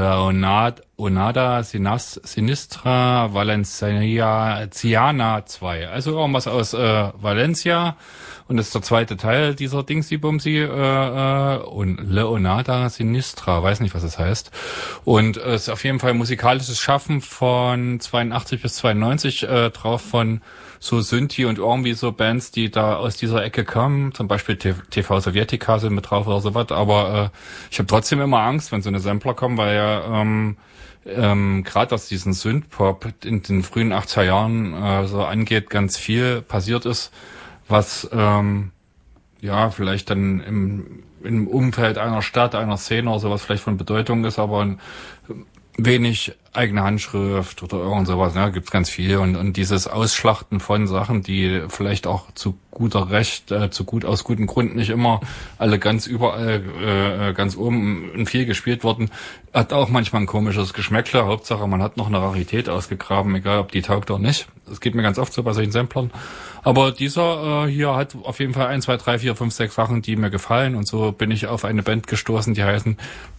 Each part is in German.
Onada Sinistra Valenciana 2. Also irgendwas aus Valencia. Und das ist der zweite Teil dieser Dingsy-Bumsy und Leonarda Sinistra, weiß nicht, was es heißt. Und es ist auf jeden Fall musikalisches Schaffen von 82 bis 92 drauf von so Synthi und irgendwie so Bands, die da aus dieser Ecke kommen. Zum Beispiel TV Sowjetica sind mit drauf oder sowas. Aber ich habe trotzdem immer Angst, wenn so eine Sampler kommen, weil ja gerade aus diesem Synthpop in den frühen 80er Jahren so angeht, ganz viel passiert ist, was vielleicht dann im Umfeld einer Stadt, einer Szene oder sowas vielleicht von Bedeutung ist, aber wenig eigene Handschrift oder irgend sowas, ne, gibt's ganz viel und dieses Ausschlachten von Sachen, die vielleicht auch zu guter Recht, aus guten Gründen nicht immer alle ganz überall, ganz oben in viel gespielt wurden, hat auch manchmal ein komisches Geschmäckle. Hauptsache, man hat noch eine Rarität ausgegraben, egal ob die taugt oder nicht. Das geht mir ganz oft so bei solchen Samplern. Aber dieser hier hat auf jeden Fall 1, 2, 3, 4, 5, 6 Sachen, die mir gefallen und so bin ich auf eine Band gestoßen, die heißen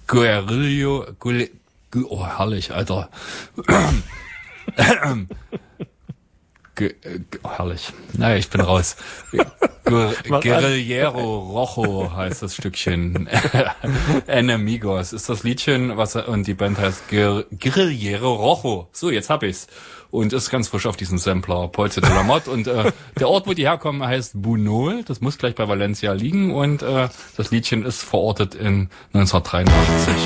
Oh, herrlich, Alter. Herrlich. Naja, ich bin raus. Guerrillero Rojo heißt das Stückchen. Enemigos ist das Liedchen, und die Band heißt Guerrillero Rojo. So, jetzt hab ich's. Und ist ganz frisch auf diesem Sampler, Polze de la Motte. Und der Ort, wo die herkommen, heißt Bunol. Das muss gleich bei Valencia liegen. Und das Liedchen ist verortet in 1983.